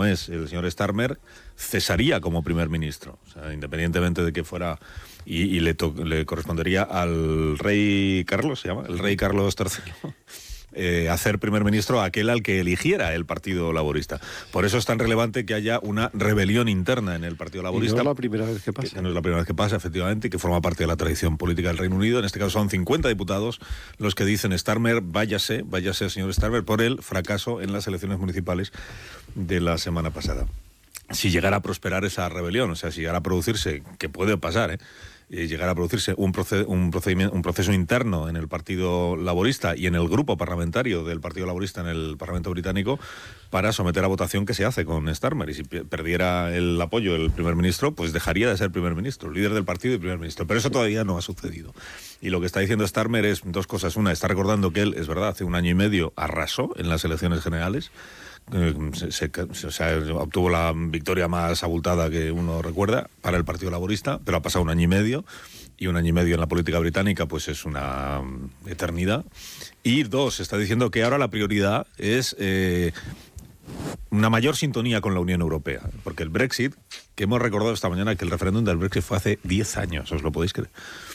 no es el señor Starmer, cesaría como primer ministro. O sea, independientemente de que fuera... Y le correspondería al rey Carlos, ¿se llama? El rey Carlos III. Hacer primer ministro a aquel al que eligiera el Partido Laborista. Por eso es tan relevante que haya una rebelión interna en el Partido Laborista. Y no es la primera vez que pasa. Que no es la primera vez que pasa, efectivamente, y que forma parte de la tradición política del Reino Unido. En este caso son 50 diputados los que dicen Starmer, váyase, señor Starmer, por el fracaso en las elecciones municipales de la semana pasada. Si llegara a prosperar esa rebelión, o sea, si llegara a producirse, que puede pasar, llegar a producirse un proceso interno en el Partido Laborista y en el grupo parlamentario del Partido Laborista en el Parlamento británico para someter a votación qué se hace con Starmer. Y si perdiera el apoyo del primer ministro, pues dejaría de ser primer ministro, líder del partido y primer ministro. Pero eso todavía no ha sucedido. Y lo que está diciendo Starmer es dos cosas. Una, está recordando que él, es verdad, hace 1 año y medio arrasó en las elecciones generales. Obtuvo la victoria más abultada que uno recuerda para el Partido Laborista, pero ha pasado 1 año y medio, y 1 año y medio en la política británica pues es una eternidad. Y dos, está diciendo que ahora la prioridad es una mayor sintonía con la Unión Europea, porque el Brexit, que hemos recordado esta mañana que el referéndum del Brexit fue hace 10 años, ¿os lo podéis creer?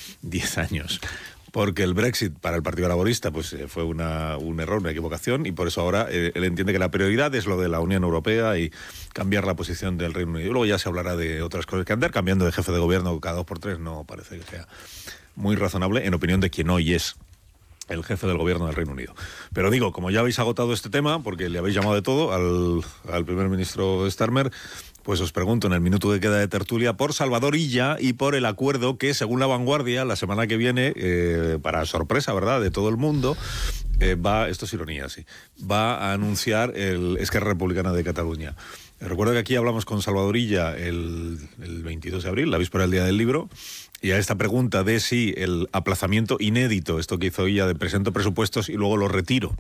10 años. Porque el Brexit para el Partido Laborista pues fue un error, una equivocación, y por eso ahora él entiende que la prioridad es lo de la Unión Europea y cambiar la posición del Reino Unido. Luego ya se hablará de otras cosas, que andar cambiando de jefe de gobierno cada 2 por 3 no parece que sea muy razonable, en opinión de quien hoy es el jefe del gobierno del Reino Unido. Pero digo, como ya habéis agotado este tema, porque le habéis llamado de todo al primer ministro Starmer, pues os pregunto en el minuto que queda de tertulia por Salvador Illa y por el acuerdo que, según La Vanguardia, la semana que viene, para sorpresa, ¿verdad?, de todo el mundo, esto es ironía, sí, va a anunciar el Esquerra Republicana de Cataluña. Recuerdo que aquí hablamos con Salvador Illa el 22 de abril, la víspera del Día del Libro, y a esta pregunta de si el aplazamiento inédito, esto que hizo Illa de presento presupuestos y luego los retiro,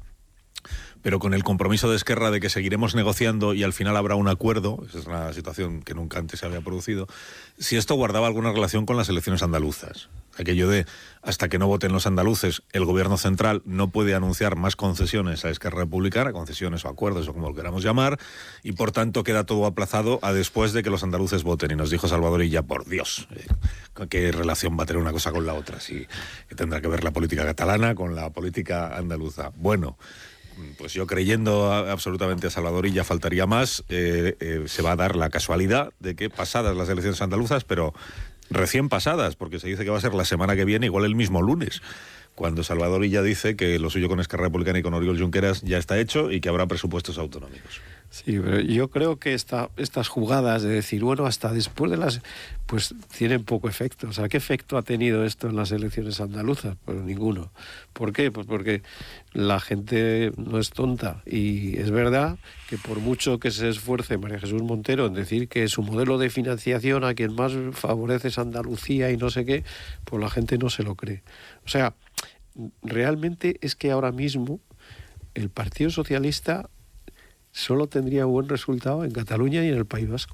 pero con el compromiso de Esquerra de que seguiremos negociando y al final habrá un acuerdo, esa es una situación que nunca antes se había producido, si esto guardaba alguna relación con las elecciones andaluzas. Aquello de, hasta que no voten los andaluces, el gobierno central no puede anunciar más concesiones a Esquerra Republicana, concesiones o acuerdos o como lo queramos llamar, y por tanto queda todo aplazado a después de que los andaluces voten. Y nos dijo Salvador Illa, por Dios, ¿qué relación va a tener una cosa con la otra? Si tendrá que ver la política catalana con la política andaluza. Bueno, pues yo, creyendo absolutamente a Salvador Illa, faltaría más, se va a dar la casualidad de que pasadas las elecciones andaluzas, pero recién pasadas, porque se dice que va a ser la semana que viene, igual el mismo lunes, cuando Salvador Illa dice que lo suyo con Esquerra Republicana y con Oriol Junqueras ya está hecho y que habrá presupuestos autonómicos. Sí, pero yo creo que estas jugadas de decir, bueno, hasta después de las... pues tienen poco efecto. O sea, ¿qué efecto ha tenido esto en las elecciones andaluzas? Pues ninguno. ¿Por qué? Pues porque la gente no es tonta. Y es verdad que por mucho que se esfuerce María Jesús Montero en decir que su modelo de financiación a quien más favorece es Andalucía y no sé qué, pues la gente no se lo cree. O sea, realmente es que ahora mismo el Partido Socialista solo tendría buen resultado en Cataluña y en el País Vasco.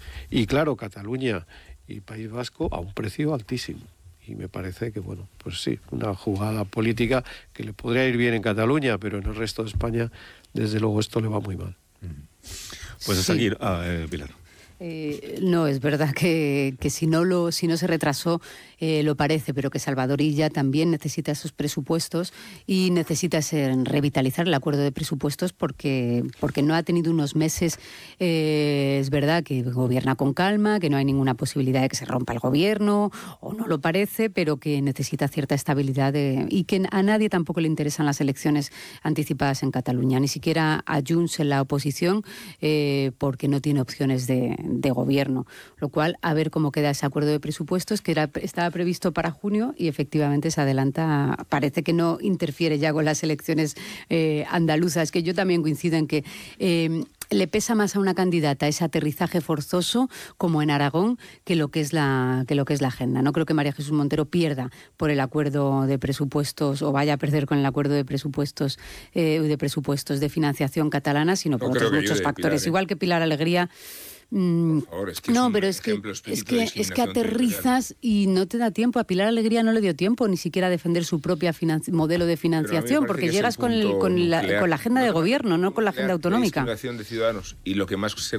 Y claro, Cataluña y País Vasco a un precio altísimo. Y me parece que, bueno, pues sí, una jugada política que le podría ir bien en Cataluña, pero en el resto de España, desde luego, esto le va muy mal. Pues es aquí, Pilar. No, es verdad que si no se retrasó, lo parece, pero que Salvador Illa también necesita esos presupuestos y necesita revitalizar el acuerdo de presupuestos porque no ha tenido unos meses, es verdad que gobierna con calma, que no hay ninguna posibilidad de que se rompa el gobierno, o no lo parece, pero que necesita cierta estabilidad y que a nadie tampoco le interesan las elecciones anticipadas en Cataluña, ni siquiera a Junts en la oposición, porque no tiene opciones de gobierno, lo cual a ver cómo queda ese acuerdo de presupuestos que estaba previsto para junio y efectivamente se adelanta, parece que no interfiere ya con las elecciones andaluzas, que yo también coincido en que le pesa más a una candidata ese aterrizaje forzoso como en Aragón que lo que es la agenda. No creo que María Jesús Montero pierda por el acuerdo de presupuestos o vaya a perder con el acuerdo de presupuestos de financiación catalana, sino por otros muchos factores. Pilar, igual que Pilar Alegría. Por favor, es que no, es pero es que aterrizas y no te da tiempo. A Pilar Alegría no le dio tiempo ni siquiera a defender su propia modelo de financiación, porque llegas con la agenda de gobierno, no con la agenda autonómica. La de Ciudadanos, y lo que más se